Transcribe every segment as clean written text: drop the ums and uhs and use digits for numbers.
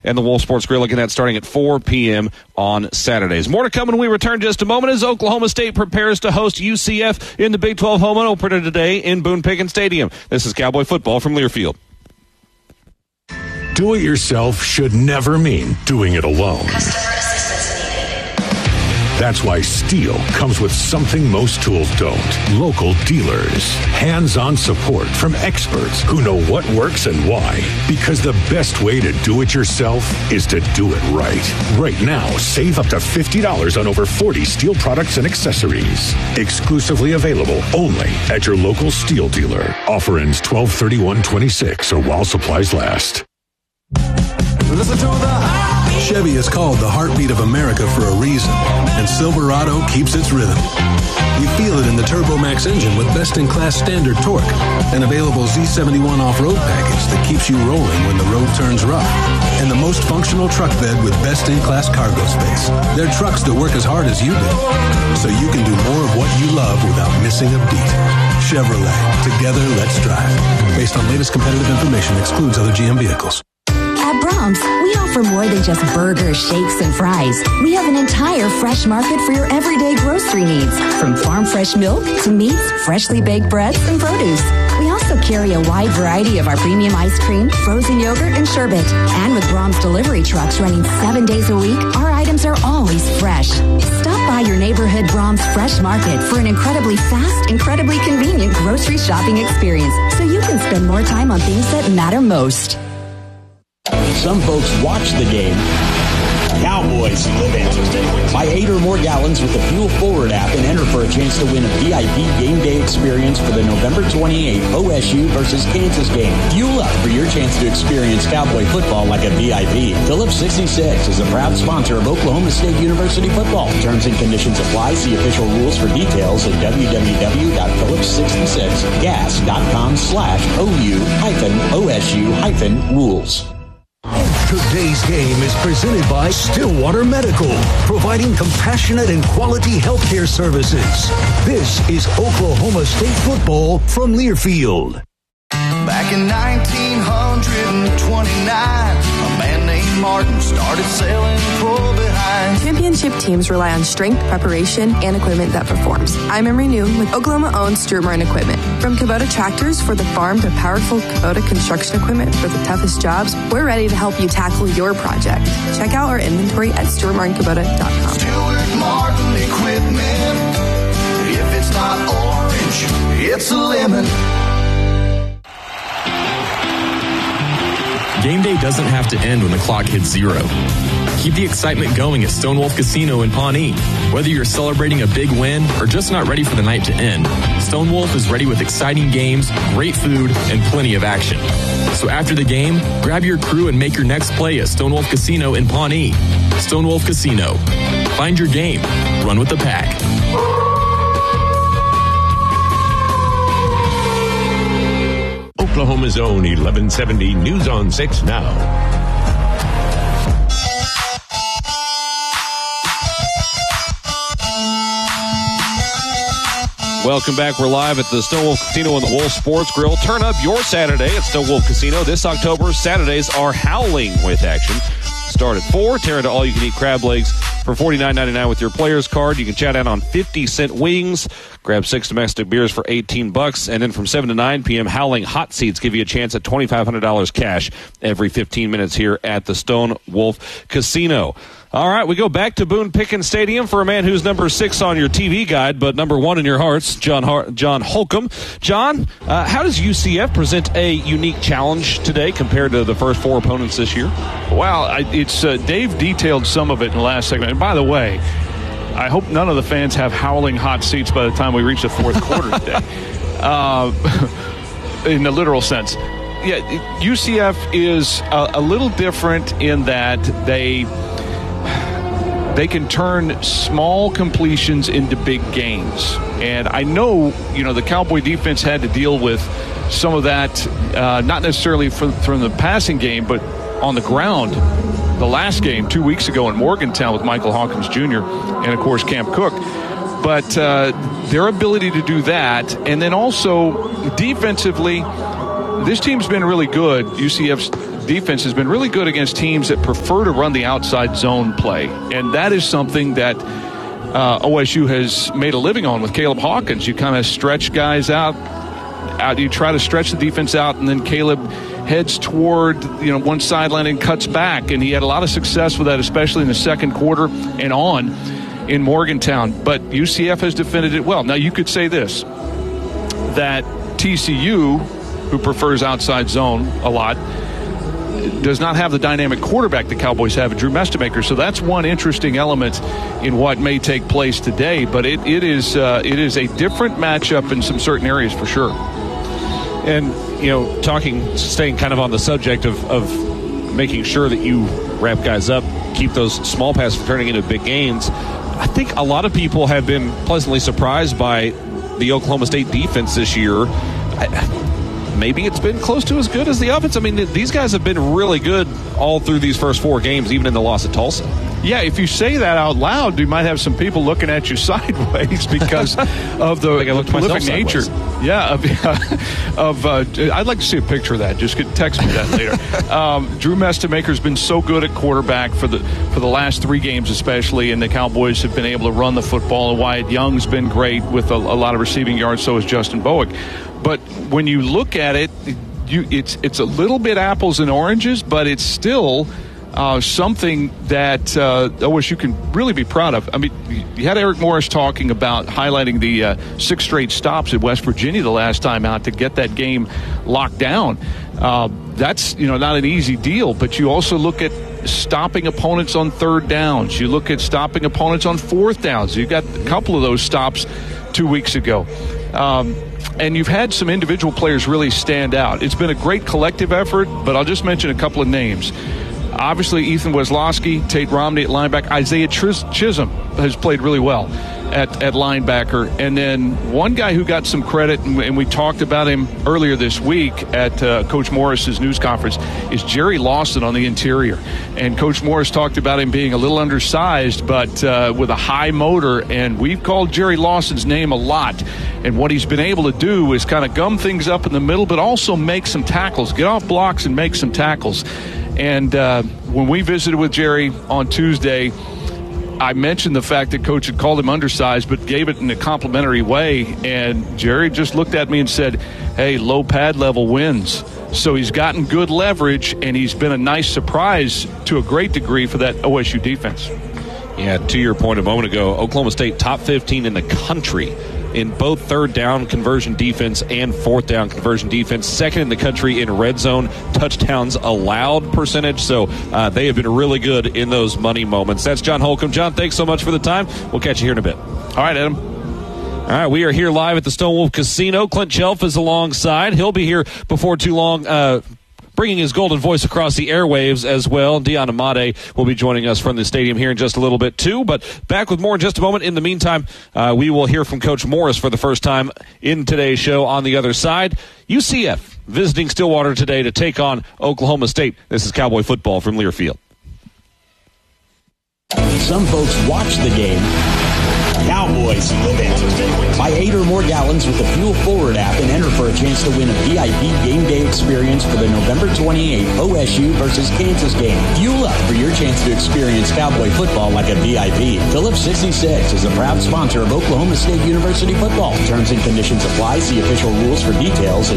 And the Wolf Sports Grill, looking at starting at 4 p.m. on Saturdays. More to come when we return just a moment as Oklahoma State prepares to host UCF in the Big 12 home opener today in Boone Pickens Stadium. This is Cowboy football from Learfield. Do it yourself should never mean doing it alone. Customer assistance needed. That's why Steel comes with something most tools don't. Local dealers. Hands-on support from experts who know what works and why. Because the best way to do it yourself is to do it right. Right now, save up to $50 on over 40 Steel products and accessories. Exclusively available only at your local Steel dealer. Offer ends 12/31/26 or while supplies last. Listen to the heartbeat. Chevy is called the heartbeat of America for a reason, and Silverado keeps its rhythm. You feel it in the Turbo Max engine with best-in-class standard torque, an available Z71 off-road package that keeps you rolling when the road turns rough, and the most functional truck bed with best-in-class cargo space. They're trucks that work as hard as you do, so you can do more of what you love without missing a beat. Chevrolet. Together, let's drive. Based on latest competitive information, excludes other GM vehicles. At Brahms, we offer more than just burgers, shakes, and fries. We have an entire fresh market for your everyday grocery needs, from farm fresh milk to meats, freshly baked breads, and produce. We also carry a wide variety of our premium ice cream, frozen yogurt, and sherbet. And with Brahms delivery trucks running 7 days a week, our items are always fresh. Stop by your neighborhood Brahms Fresh Market for an incredibly fast, incredibly convenient grocery shopping experience, so you can spend more time on things that matter most. Some folks watch the game. Cowboys live it. Buy 8 or more gallons with the Fuel Forward app and enter for a chance to win a VIP game day experience for the November 28th OSU versus Kansas game. Fuel up for your chance to experience Cowboy football like a VIP. Phillips 66 is a proud sponsor of Oklahoma State University football. Terms and conditions apply. See official rules for details at www.phillips66gas.com/OU-OSU-rules. Today's game is presented by Stillwater Medical, providing compassionate and quality healthcare services. This is Oklahoma State football from Learfield. Back in 1929, a man named Martin started selling pull behind. Championship teams rely on strength, preparation, and equipment that performs. I'm Emery Noon with Oklahoma-owned Stuart Martin Equipment. From Kubota tractors for the farm to powerful Kubota construction equipment for the toughest jobs, we're ready to help you tackle your project. Check out our inventory at StuartMartinKubota.com. Stuart Martin Equipment. If it's not orange, it's a lemon. Game day doesn't have to end when the clock hits 0. Keep the excitement going at Stonewolf Casino in Pawnee. Whether you're celebrating a big win or just not ready for the night to end, Stonewolf is ready with exciting games, great food, and plenty of action. So after the game, grab your crew and make your next play at Stonewolf Casino in Pawnee. Stonewolf Casino. Find your game. Run with the pack. Oklahoma's own 1170 News on 6 now. Welcome back. We're live at the Stonewolf Casino and the Wolf Sports Grill. Turn up your Saturday at Stonewolf Casino. This October, Saturdays are howling with action. Start at 4. Tear into all-you-can-eat crab legs for $49.99 with your player's card. You can chat out on 50-cent wings. Grab 6 domestic beers for $18. And then from 7 to 9 p.m., howling hot seats give you a chance at $2,500 cash every 15 minutes here at the Stonewolf Casino. All right, we go back to Boone Pickens Stadium for a man who's number 6 on your TV guide, but number 1 in your hearts, John Holcomb. John, how does UCF present a unique challenge today compared to the first 4 opponents this year? Well, it's Dave detailed some of it in the last segment. And by the way, I hope none of the fans have howling hot seats by the time we reach the fourth quarter today, in the literal sense. Yeah, UCF is a little different in that they can turn small completions into big gains. And I know, the Cowboy defense had to deal with some of that, not necessarily from the passing game, but on the ground. The last game 2 weeks ago in Morgantown with Michael Hawkins Jr. and, of course, Cam Cook. But their ability to do that, and then also defensively, this team's been really good, UCF's defense has been really good against teams that prefer to run the outside zone play. And that is something that OSU has made a living on with Caleb Hawkins. You kind of stretch guys out. You try to stretch the defense out, and then Caleb heads toward one sideline and cuts back. And he had a lot of success with that, especially in the second quarter and on in Morgantown. But UCF has defended it well. Now, you could say this, that TCU, who prefers outside zone a lot, does not have the dynamic quarterback the Cowboys have, Drew Mestemaker. So that's one interesting element in what may take place today. But it is a different matchup in some certain areas for sure. And, staying kind of on the subject of making sure that you wrap guys up, keep those small passes from turning into big gains, I think a lot of people have been pleasantly surprised by the Oklahoma State defense this year. Maybe it's been close to as good as the offense. I mean, these guys have been really good all through these first 4 games, even in the loss at Tulsa. Yeah, if you say that out loud, you might have some people looking at you sideways because of the prolific nature. Yeah, I'd like to see a picture of that. Just text me that later. Drew Mestemaker's been so good at quarterback for the last 3 games especially, and the Cowboys have been able to run the football. And Wyatt Young's been great with a lot of receiving yards, so has Justin Bowick. But when you look at it, it's a little bit apples and oranges, but it's still something that OSU can really be proud of. I mean, you had Eric Morris talking about highlighting the 6 straight stops at West Virginia the last time out to get that game locked down. That's not an easy deal, but you also look at stopping opponents on 3rd downs. You look at stopping opponents on 4th downs. You got a couple of those stops 2 weeks ago. And you've had some individual players really stand out. It's been a great collective effort, but I'll just mention a couple of names. Obviously, Ethan Weslowski, Tate Romney at linebacker. Isaiah Chisholm has played really well at linebacker. And then one guy who got some credit, and we talked about him earlier this week at Coach Morris's news conference, is Jerry Lawson on the interior. And Coach Morris talked about him being a little undersized, but with a high motor. And we've called Jerry Lawson's name a lot. And what he's been able to do is kind of gum things up in the middle, but also make some tackles, get off blocks and make some tackles. And when we visited with Jerry on Tuesday, I mentioned the fact that Coach had called him undersized, but gave it in a complimentary way. And Jerry just looked at me and said, hey, low pad level wins. So he's gotten good leverage, and he's been a nice surprise to a great degree for that OSU defense. Yeah, to your point a moment ago, Oklahoma State top 15 in the country in both 3rd down conversion defense and 4th down conversion defense. 2nd in the country in red zone touchdowns allowed percentage. So they have been really good in those money moments. That's John Holcomb. John, thanks so much for the time. We'll catch you here in a bit. All right, Adam. All right, we are here live at the Stonewolf Casino. Clint Shelf is alongside. He'll be here before too long, bringing his golden voice across the airwaves as well. Dion Amade will be joining us from the stadium here in just a little bit too. But back with more in just a moment. In the meantime, we will hear from Coach Morris for the first time in today's show. On the other side, UCF visiting Stillwater today to take on Oklahoma State. This is Cowboy football from Learfield. Some folks watch the game. Cowboys live it. Buy 8 or more gallons with the Fuel Forward app and enter for a chance to win a VIP game day experience for the November 28th OSU versus Kansas game. Fuel up for your chance to experience Cowboy football like a VIP. Phillips 66 is a proud sponsor of Oklahoma State University football. Terms and conditions apply. See official rules for details at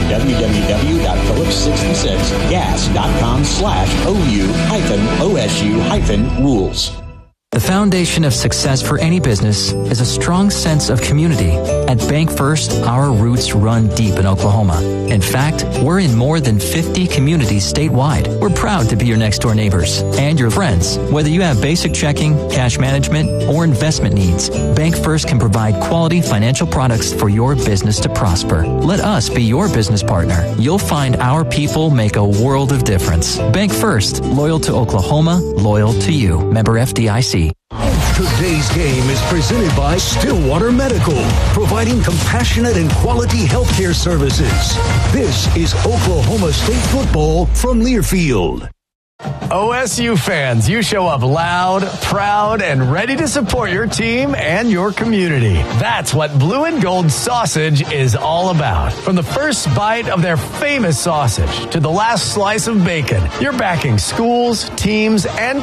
www.phillips66gas.com/OU-OSU-rules. The foundation of success for any business is a strong sense of community. At Bank First, our roots run deep in Oklahoma. In fact, we're in more than 50 communities statewide. We're proud to be your next-door neighbors and your friends. Whether you have basic checking, cash management, or investment needs, Bank First can provide quality financial products for your business to prosper. Let us be your business partner. You'll find our people make a world of difference. Bank First, loyal to Oklahoma, loyal to you. Member FDIC. Today's game is presented by Stillwater Medical, providing compassionate and quality healthcare services. This is Oklahoma State football from Learfield. OSU fans, you show up loud, proud, and ready to support your team and your community. That's what Blue and Gold Sausage is all about. From the first bite of their famous sausage to the last slice of bacon, you're backing schools, teams, and